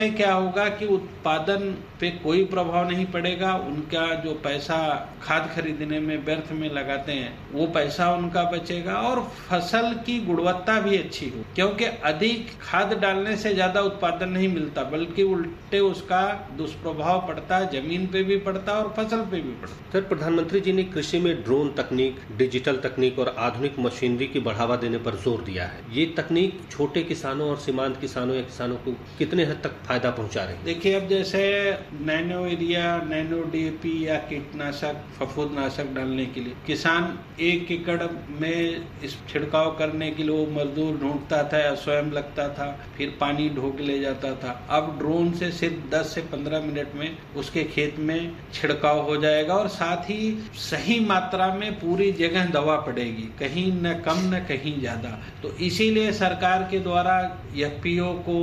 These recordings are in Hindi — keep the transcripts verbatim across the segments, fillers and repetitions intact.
क्या होगा कि उत्पादन पे कोई प्रभाव नहीं पड़ेगा। उनका जो पैसा खाद खरीदने में व्यर्थ में लगाते हैं वो पैसा उनका बचेगा और फसल की गुणवत्ता भी अच्छी हो, क्योंकि अधिक खाद डालने से ज्यादा उत्पादन नहीं मिलता बल्कि उल्टे उसका दुष्प्रभाव पड़ता है, जमीन पे भी पड़ता है और फसल पे भी पड़ता है। सर, प्रधानमंत्री जी ने कृषि में ड्रोन तकनीक, डिजिटल तकनीक और आधुनिक मशीनरी की बढ़ावा देने पर जोर दिया है। ये तकनीक छोटे किसानों और सीमांत किसानों या किसानों को कितने हद तक फायदा पहुंचा रही है? देखिए, अब जैसे नैनो यूरिया, नैनो डीएपी या कीटनाशक, फफूंदनाशक डालने के लिए किसान एक एकड़ में इस छिड़काव करने के लिए वो मजदूर ढूंढता था या स्वयं लगता था, फिर पानी ढोक ले जाता था। अब ड्रोन से सिर्फ दस से पंद्रह मिनट में उसके खेत में छिड़काव हो जाएगा और साथ ही सही मात्रा में पूरी जगह दवा पड़ेगी, कहीं न कम न कहीं ज्यादा। तो इसीलिए सरकार के द्वारा एफपीओ को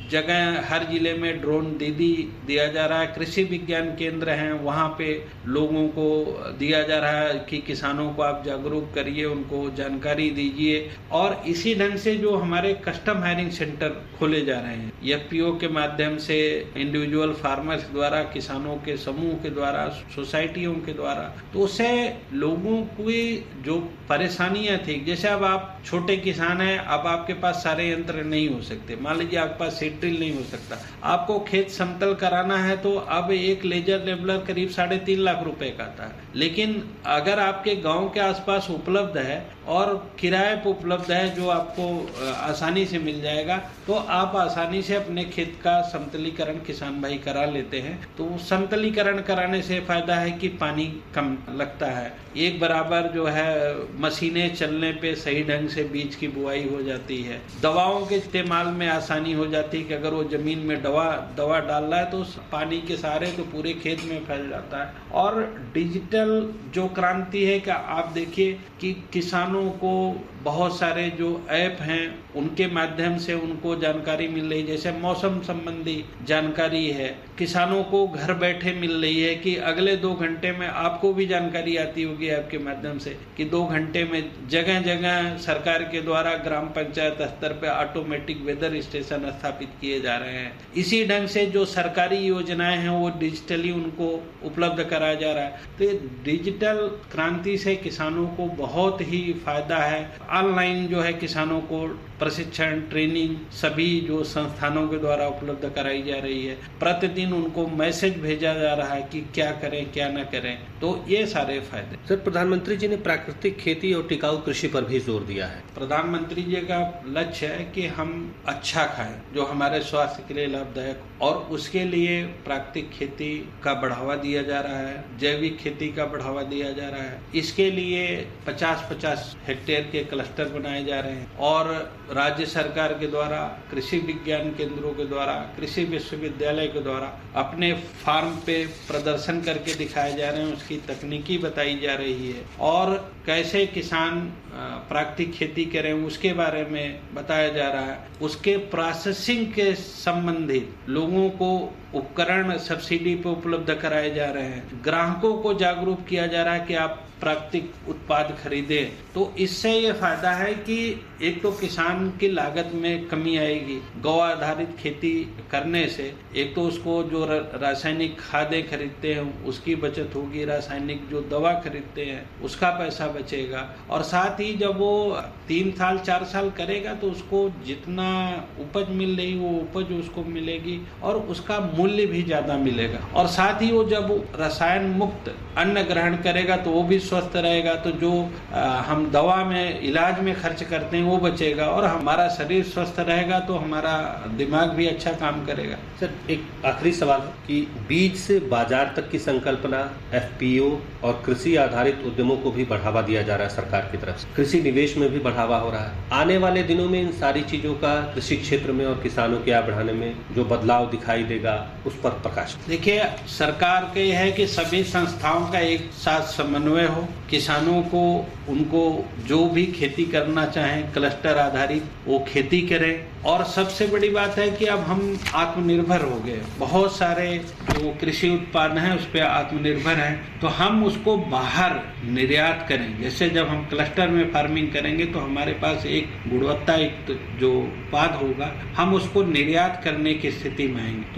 जगह हर जिले में ड्रोन दीदी दिया जा रहा है। कृषि विज्ञान केंद्र हैं, वहाँ पे लोगों को दिया जा रहा है कि किसानों को आप जागरूक करिए, उनको जानकारी दीजिए। और इसी ढंग से जो हमारे कस्टम हायरिंग सेंटर खोले जा रहे हैं एफपीओ के माध्यम से, इंडिविजुअल फार्मर्स द्वारा, किसानों के समूह के द्वारा, सोसाइटियों के द्वारा, तो उससे लोगों की जो परेशानियां थी, जैसे अब आप छोटे किसान हैं, अब आपके पास सारे यंत्र नहीं हो सकते, मान लीजिए आपके पास सीड ड्रिल नहीं हो सकता, आपको खेत समतल कराना है तो अब एक लेजर लेवलर करीब साढ़े तीन लाख रुपए का आता है। लेकिन अगर आपके गांव के आसपास उपलब्ध है और किराए पर उपलब्ध है जो आपको आसानी से मिल जाएगा, तो आप आसानी से अपने खेत का समतलीकरण किसान भाई करा लेते हैं। तो समतलीकरण कराने से फायदा है कि पानी कम लगता है, एक बराबर जो है मशीनें चलने पे सही ढंग से बीज की बुआई हो जाती है, दवाओं के इस्तेमाल में आसानी हो जाती है कि अगर वो जमीन में दवा दवा डाल रहा है तो पानी के सहारे तो पूरे खेत में फैल जाता है। और डिजिटल जो क्रांति है कि आप देखिए कि किसानों को बहुत सारे जो ऐप हैं उनके माध्यम से उनको जानकारी मिल रही है, जैसे मौसम संबंधी जानकारी है, किसानों को घर बैठे मिल रही है कि अगले दो घंटे में, आपको भी जानकारी आती होगी ऐप के माध्यम से कि दो घंटे में जगह जगह सरकार के द्वारा ग्राम पंचायत स्तर पे ऑटोमेटिक वेदर स्टेशन स्थापित किए जा रहे हैं। इसी ढंग से जो सरकारी योजनाएं हैं वो डिजिटली उनको उपलब्ध कराया जा रहा है। तो डिजिटल क्रांति से किसानों को बहुत ही फायदा है। ऑनलाइन जो है किसानों को प्रशिक्षण, ट्रेनिंग सभी जो संस्थानों के द्वारा उपलब्ध कराई जा रही है। प्रतिदिन उनको मैसेज भेजा जा रहा है कि क्या करें क्या न करें। तो ये सारे फायदे। सर, प्रधानमंत्री जी ने प्राकृतिक खेती और टिकाऊ कृषि पर भी जोर दिया है। प्रधानमंत्री जी का लक्ष्य है कि हम अच्छा खाएं जो हमारे स्वास्थ्य के लिए लाभदायक, और उसके लिए प्राकृतिक खेती का बढ़ावा दिया जा रहा है, जैविक खेती का बढ़ावा दिया जा रहा है। इसके लिए पचास पचास हेक्टेयर के क्लस्टर बनाए जा रहे हैं और राज्य सरकार के द्वारा, कृषि विज्ञान केंद्रों के द्वारा, कृषि विश्वविद्यालय के द्वारा अपने फार्म पे प्रदर्शन करके दिखाए जा रहे हैं, उसकी तकनीकी बताई जा रही है और कैसे किसान प्राकृतिक खेती करें उसके बारे में बताया जा रहा है। उसके प्रोसेसिंग के संबंधित लोगों को उपकरण सब्सिडी पे उपलब्ध कराए जा रहे हैं। ग्राहकों को जागरूक किया जा रहा है कि आप प्राकृतिक उत्पाद खरीदें। तो इससे ये फायदा है कि एक तो किसान की लागत में कमी आएगी, गौ आधारित खेती करने से एक तो उसको जो रासायनिक खादें खरीदते हैं उसकी बचत होगी, रासायनिक जो दवा खरीदते हैं उसका पैसा बचेगा, और साथ ही जब वो तीन साल चार साल करेगा तो उसको जितना उपज मिल रही वो उपज उसको मिलेगी और उसका मूल्य भी ज्यादा मिलेगा। और साथ ही वो जब रसायन मुक्त अन्न ग्रहण करेगा तो वो भी स्वस्थ रहेगा। तो जो आ, हम दवा में इलाज में खर्च करते हैं वो बचेगा और हमारा शरीर स्वस्थ रहेगा तो हमारा दिमाग भी अच्छा काम करेगा। सर, एक आखिरी सवाल है कि बीज से बाजार तक की संकल्पना, एफपीओ और कृषि आधारित उद्यमों को भी बढ़ावा दिया जा रहा है सरकार की तरफ से, कृषि निवेश में भी बढ़ावा हो रहा है। आने वाले दिनों में इन सारी चीजों का कृषि क्षेत्र में और किसानों की आय बढ़ाने में जो बदलाव दिखाई देगा उस पर प्रकाश। देखिए, सरकार के है कि सभी संस्थाओं का एक साथ समन्वय हो, किसानों को उनको जो भी खेती करना चाहें क्लस्टर आधारित वो खेती करें। और सबसे बड़ी बात है कि अब हम आत्मनिर्भर हो गए, बहुत सारे जो कृषि उत्पाद हैं उस पर आत्मनिर्भर हैं, तो हम उसको बाहर निर्यात करें। जैसे जब हम क्लस्टर में फार्मिंग करेंगे तो हमारे पास एक गुणवत्ता युक्त जो उत्पाद होगा हम उसको निर्यात करने की स्थिति में आएंगे।